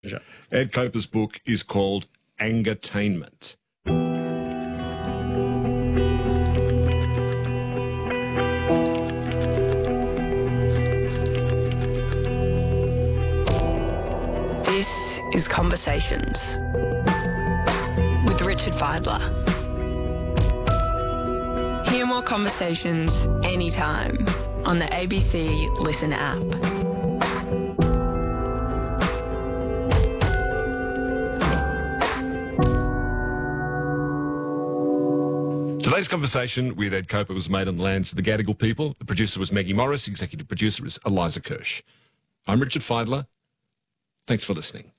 Sure. Ed Coper's book is called Angertainment. This is Conversations with Richard Fidler. Hear more conversations anytime on the ABC Listen app. Today's conversation with Ed Coper was made on the lands of the Gadigal people. The producer was Maggie Morris. Executive producer is Eliza Kirsch. I'm Richard Fidler. Thanks for listening.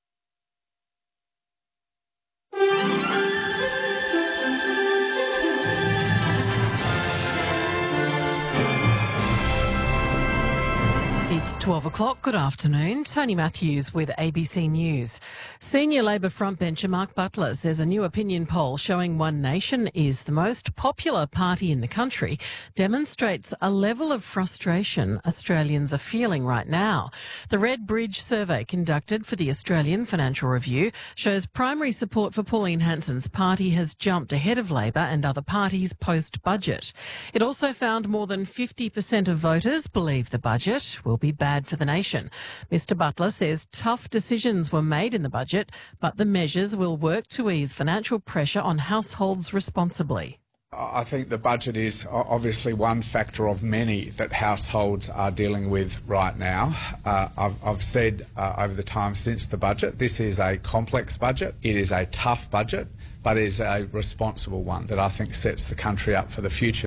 It's 12 o'clock. Good afternoon. Tony Matthews with ABC News. Senior Labor frontbencher Mark Butler says a new opinion poll showing One Nation is the most popular party in the country demonstrates a level of frustration Australians are feeling right now. The Red Bridge survey conducted for the Australian Financial Review shows primary support for Pauline Hanson's party has jumped ahead of Labor and other parties post-budget. It also found more than 50% of voters believe the budget will be bad for the nation. Mr Butler says tough decisions were made in the budget, but the measures will work to ease financial pressure on households responsibly. I think the budget is obviously one factor of many that households are dealing with right now. I've said over the time since the budget, this is a complex budget. It is a tough budget, but it is a responsible one that I think sets the country up for the future.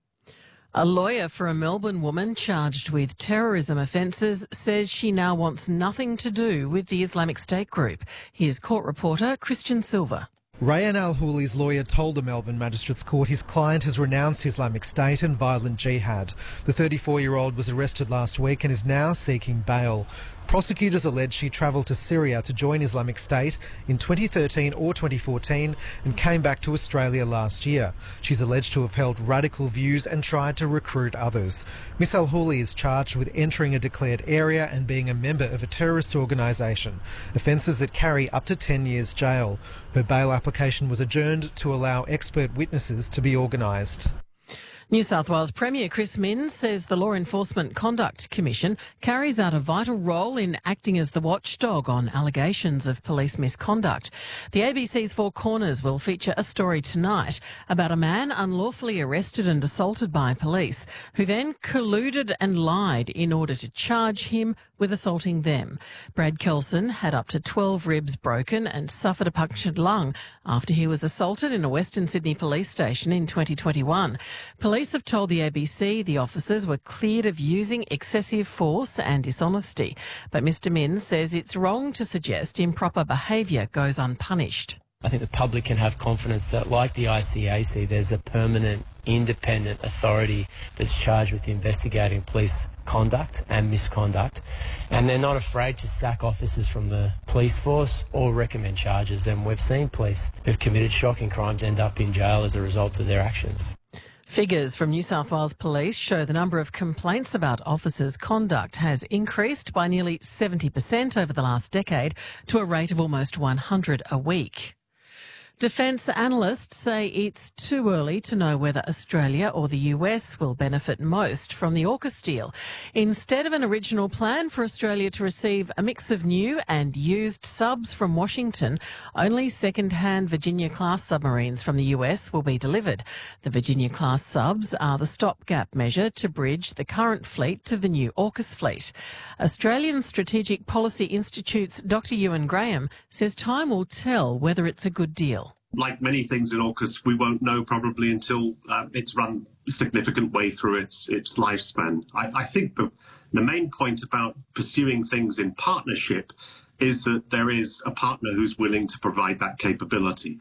A lawyer for a Melbourne woman charged with terrorism offences says she now wants nothing to do with the Islamic State group. Here's court reporter Christian Silver. Rayan Al-Houli's lawyer told the Melbourne Magistrates Court his client has renounced Islamic State and violent jihad. The 34-year-old was arrested last week and is now seeking bail. Prosecutors allege she travelled to Syria to join Islamic State in 2013 or 2014 and came back to Australia last year. She's alleged to have held radical views and tried to recruit others. Miss Al-Houli is charged with entering a declared area and being a member of a terrorist organisation, offences that carry up to 10 years jail. Her bail application was adjourned to allow expert witnesses to be organised. New South Wales Premier Chris Minns says the Law Enforcement Conduct Commission carries out a vital role in acting as the watchdog on allegations of police misconduct. The ABC's Four Corners will feature a story tonight about a man unlawfully arrested and assaulted by police who then colluded and lied in order to charge him with assaulting them. Brad Kelson had up to 12 ribs broken and suffered a punctured lung after he was assaulted in a Western Sydney police station in 2021. Police have told the ABC the officers were cleared of using excessive force and dishonesty, but Mr Minns says it's wrong to suggest improper behaviour goes unpunished. I think the public can have confidence that, like the ICAC, there's a permanent, independent authority that's charged with investigating police conduct and misconduct, and they're not afraid to sack officers from the police force or recommend charges. And we've seen police who've committed shocking crimes end up in jail as a result of their actions. Figures from New South Wales Police show the number of complaints about officers' conduct has increased by nearly 70% over the last decade to a rate of almost 100 a week. Defence analysts say it's too early to know whether Australia or the US will benefit most from the AUKUS deal. Instead of an original plan for Australia to receive a mix of new and used subs from Washington, only second-hand Virginia-class submarines from the US will be delivered. The Virginia-class subs are the stopgap measure to bridge the current fleet to the new AUKUS fleet. Australian Strategic Policy Institute's Dr Ewan Graham says time will tell whether it's a good deal. Like many things in AUKUS, we won't know probably until it's run a significant way through its lifespan. I think the main point about pursuing things in partnership is that there is a partner who's willing to provide that capability.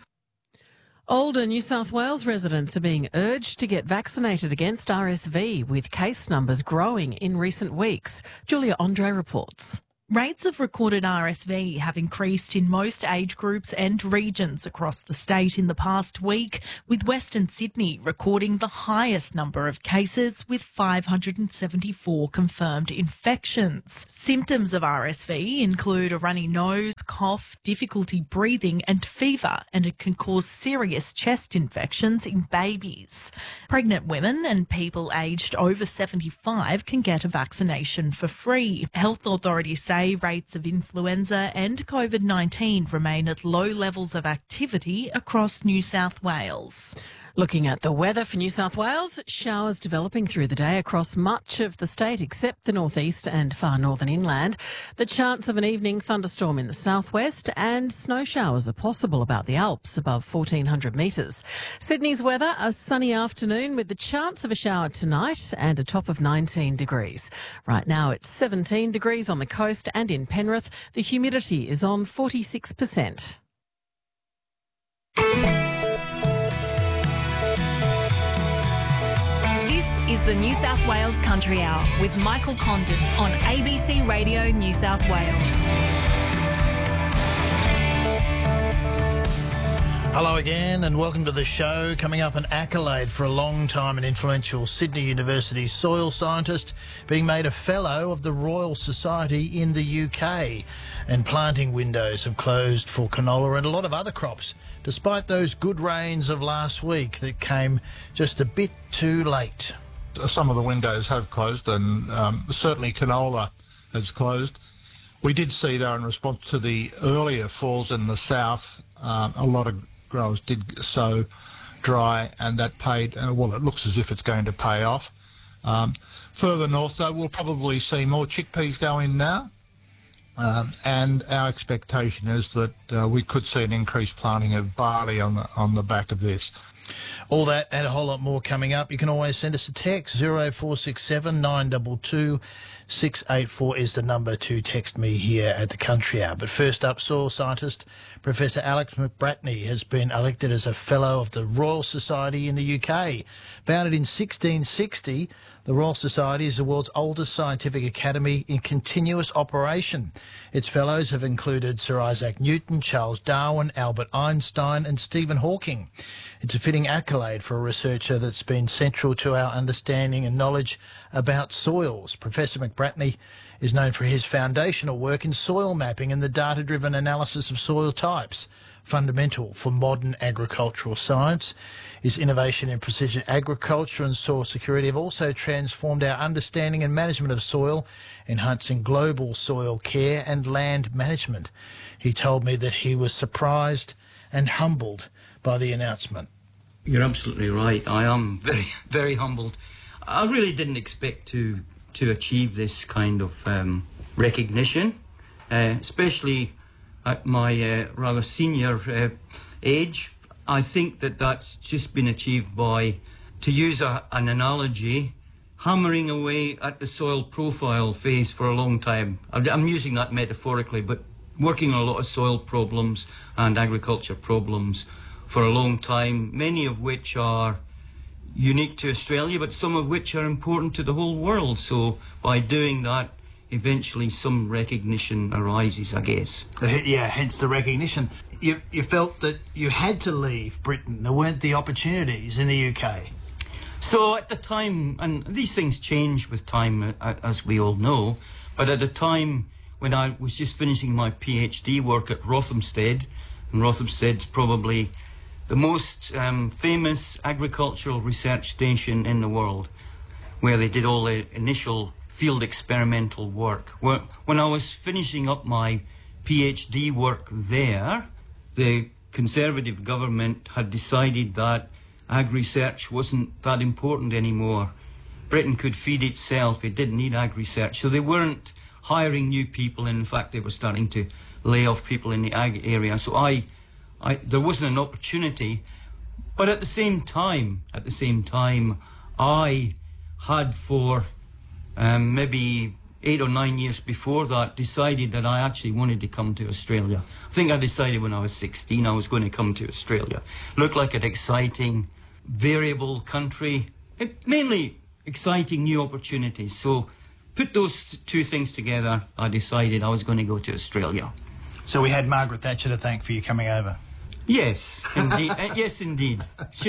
Older New South Wales residents are being urged to get vaccinated against RSV, with case numbers growing in recent weeks. Julia Andre reports. Rates of recorded RSV have increased in most age groups and regions across the state in the past week, with Western Sydney recording the highest number of cases with 574 confirmed infections. Symptoms of RSV include a runny nose, cough, difficulty breathing and fever, and it can cause serious chest infections in babies. Pregnant women and people aged over 75 can get a vaccination for free. Health authorities say rates of influenza and COVID-19 remain at low levels of activity across New South Wales. Looking at the weather for New South Wales, showers developing through the day across much of the state except the northeast and far northern inland. The chance of an evening thunderstorm in the southwest and snow showers are possible about the Alps above 1,400 metres. Sydney's weather, a sunny afternoon with the chance of a shower tonight and a top of 19 degrees. Right now it's 17 degrees on the coast and in Penrith. The humidity is on 46%. Is the New South Wales Country Hour with Michael Condon on ABC Radio New South Wales. Hello again and welcome to the show. Coming up, an accolade for a long time and influential Sydney University soil scientist being made a Fellow of the Royal Society in the UK. And planting windows have closed for canola and a lot of other crops, despite those good rains of last week that came just a bit too late. Some of the windows have closed and certainly canola has closed. We did see, though, in response to the earlier falls in the south, a lot of growers did sow dry and that paid, well, it looks as if it's going to pay off. Further north, though, we'll probably see more chickpeas go in now. And our expectation is that we could see an increased planting of barley on the back of this. All that and a whole lot more coming up. You can always send us a text. 0467 922 684 is the number to text me here at the Country Hour. But first up, soil scientist Professor Alex McBratney has been elected as a Fellow of the Royal Society in the UK. Founded in 1660, the Royal Society is the world's oldest scientific academy in continuous operation. Its fellows have included Sir Isaac Newton, Charles Darwin, Albert Einstein and Stephen Hawking. It's a fitting accolade for a researcher that's been central to our understanding and knowledge about soils. Professor McBratney is known for his foundational work in soil mapping and the data-driven analysis of soil types. Fundamental for modern agricultural science. His innovation in precision agriculture and soil security have also transformed our understanding and management of soil, enhancing global soil care and land management. He told me that he was surprised and humbled by the announcement. You're absolutely right. I am very, very humbled. I really didn't expect to achieve this kind of recognition, especially at my rather senior age. I think that that's just been achieved by, to use an analogy, hammering away at the soil profile phase for a long time. I'm using that metaphorically, but working on a lot of soil problems and agriculture problems for a long time, many of which are unique to Australia, but some of which are important to the whole world. So by doing that, eventually some recognition arises, I guess. Yeah, hence the recognition. You felt that you had to leave Britain. There weren't the opportunities in the UK. So at the time, and these things change with time, as we all know, but at the time when I was just finishing my PhD work at Rothamsted, and Rothamsted's probably the most famous agricultural research station in the world, where they did all the initial field experimental work. When I was finishing up my PhD work there, the Conservative government had decided that ag research wasn't that important anymore. Britain could feed itself, it didn't need ag research. So they weren't hiring new people, and in fact they were starting to lay off people in the ag area. So there wasn't an opportunity. But at the same time, I had for maybe 8 or 9 years before that decided that I actually wanted to come to Australia. I think I decided when I was 16 I was going to come to Australia. Looked like an exciting, variable country, mainly exciting new opportunities. So put those two things together, I decided I was going to go to Australia. So we had Margaret Thatcher to thank for you coming over. Yes, indeed. Yes, indeed.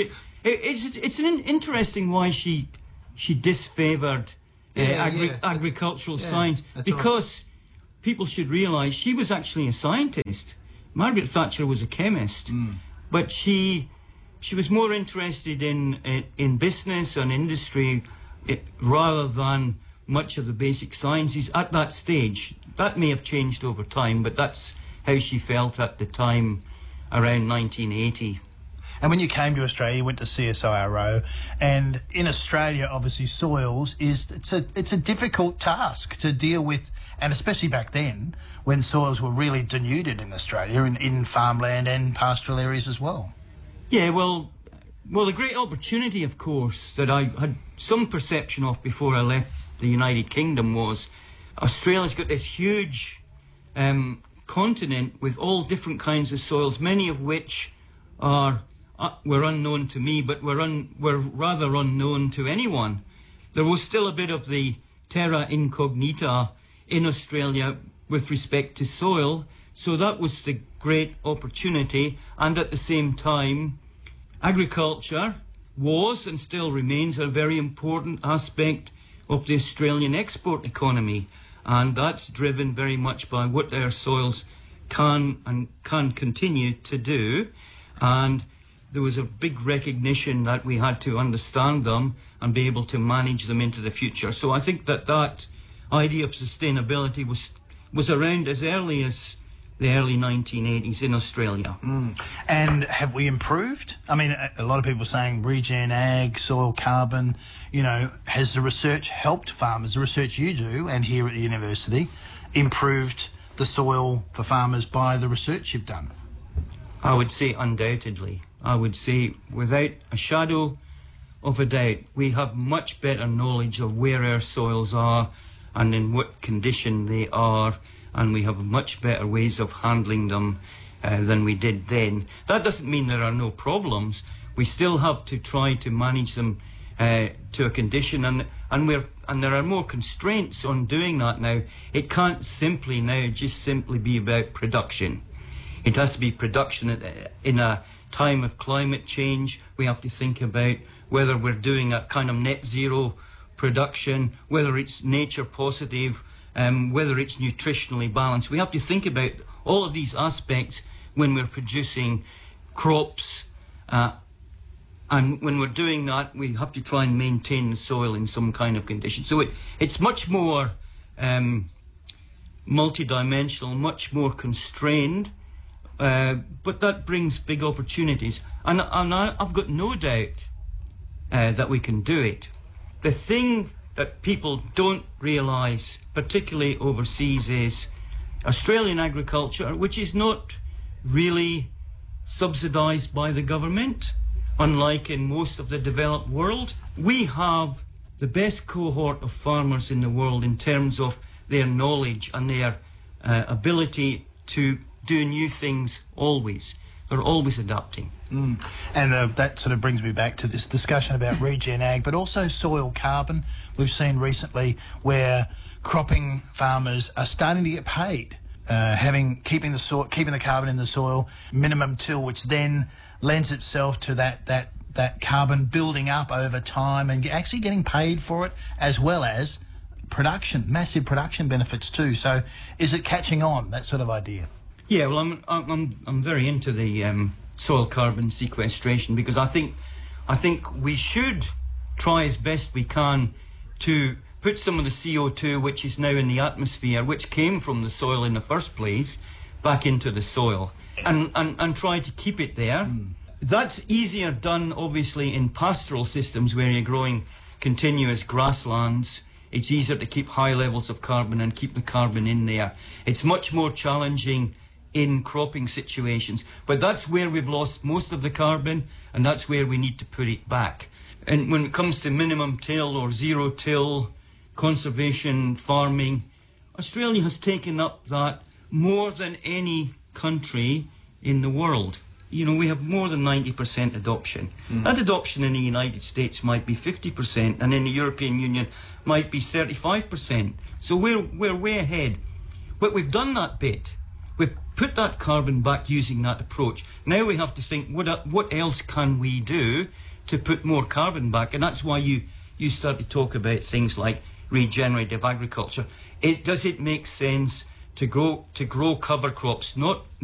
It's an interesting why she disfavoured agricultural science, because people should realise she was actually a scientist. Margaret Thatcher was a chemist, but she was more interested in business and industry rather than much of the basic sciences at that stage. That may have changed over time, but that's how she felt at the time, around 1980. And when you came to Australia, you went to CSIRO, and in Australia, obviously, soils it's a difficult task to deal with, and especially back then, when soils were really denuded in Australia, in farmland and pastoral areas as well. Yeah, well, the great opportunity, of course, that I had some perception of before I left the United Kingdom was Australia's got this huge continent with all different kinds of soils, many of which were unknown to me, but were rather unknown to anyone. There was still a bit of the terra incognita in Australia with respect to soil, so that was the great opportunity. And at the same time, agriculture was and still remains a very important aspect of the Australian export economy, and that's driven very much by what our soils can continue to do. And there was a big recognition that we had to understand them and be able to manage them into the future. So I think that idea of sustainability was around as early as the early 1980s in Australia. And have we improved? I mean, a lot of people saying regen ag, soil carbon, has the research helped farmers, the research you do and here at the university, improved the soil for farmers by the research you've done? I would say undoubtedly. I would say without a shadow of a doubt, we have much better knowledge of where our soils are and in what condition they are, and we have much better ways of handling them than we did then. That doesn't mean there are no problems. We still have to try to manage them to a condition, and there are more constraints on doing that now. It can't just simply be about production. It has to be production in a time of climate change. We have to think about whether we're doing a kind of net zero production, whether it's nature positive, whether it's nutritionally balanced. We have to think about all of these aspects when we're producing crops, and when we're doing that, we have to try and maintain the soil in some kind of condition. So it's much more multidimensional, much more constrained, but that brings big opportunities. And I've got no doubt that we can do it. The thing that people don't realise, particularly overseas, is Australian agriculture, which is not really subsidised by the government, unlike in most of the developed world. We have the best cohort of farmers in the world in terms of their knowledge and their ability to do new things always. They're always adapting. And that sort of brings me back to this discussion about regen ag, but also soil carbon. We've seen recently where cropping farmers are starting to get paid, keeping the carbon in the soil, minimum till, which then lends itself to that carbon building up over time and actually getting paid for it, as well as production, massive production benefits too. So, is it catching on, that sort of idea? Yeah, well, I'm very into the soil carbon sequestration, because I think we should try as best we can to put some of the CO2 which is now in the atmosphere, which came from the soil in the first place, back into the soil and try to keep it there. That's easier done, obviously, in pastoral systems where you're growing continuous grasslands. It's easier to keep high levels of carbon and keep the carbon in there. It's much more challenging in cropping situations, but that's where we've lost most of the carbon, and that's where we need to put it back. And when it comes to minimum till or zero till, conservation farming, Australia has taken up that more than any country in the world. you know, we have more than 90% adoption. That adoption in the United States might be 50%, and in the European Union might be 35%. So we're way ahead. But we've done that bit. We've put that carbon back using that approach. Now we have to think, what else can we do to put more carbon back? And that's why you start to talk about things like regenerative agriculture. Does it make sense to grow cover crops, not